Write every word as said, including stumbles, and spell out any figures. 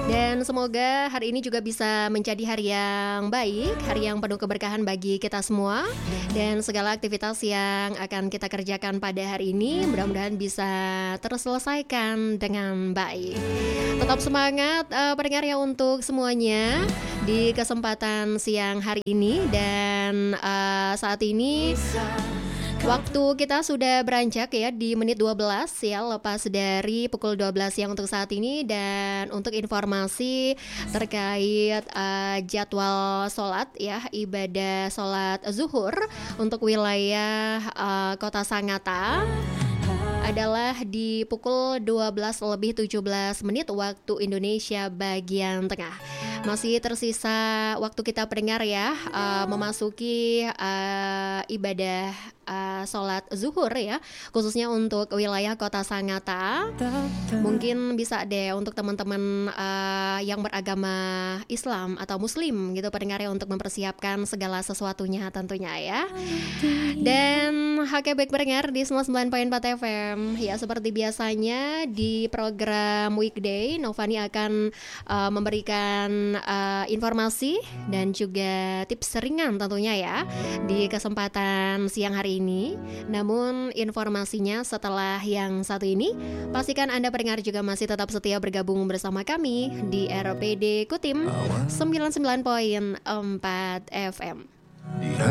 Dan semoga hari ini juga bisa menjadi hari yang baik, hari yang penuh keberkahan bagi kita semua. Dan segala aktivitas yang akan kita kerjakan pada hari ini mudah-mudahan bisa terselesaikan dengan baik. Tetap semangat uh, pendengar ya untuk semuanya di kesempatan siang hari ini. Dan uh, saat ini waktu kita sudah beranjak ya di menit dua belas ya, lepas dari pukul dua belas siang untuk saat ini. Dan untuk informasi terkait uh, jadwal sholat ya, ibadah sholat zuhur untuk wilayah uh, Kota Sangatta adalah di pukul dua belas lebih tujuh belas menit waktu Indonesia bagian tengah. Masih tersisa waktu kita pendengar ya uh, memasuki uh, ibadah uh, sholat zuhur ya, khususnya untuk wilayah Kota Sangatta. Mungkin bisa deh untuk teman-teman uh, yang beragama Islam atau Muslim gitu pendengar ya, untuk mempersiapkan segala sesuatunya tentunya ya. Dan oke baik pendengar di sembilan puluh sembilan koma empat F M ya, seperti biasanya di program weekday Novani akan uh, memberikan uh, informasi dan juga tips ringan tentunya ya di kesempatan siang hari ini. Namun informasinya setelah yang satu ini, pastikan Anda pendengar juga masih tetap setia bergabung bersama kami di R P D Kutim sembilan puluh sembilan koma empat F M.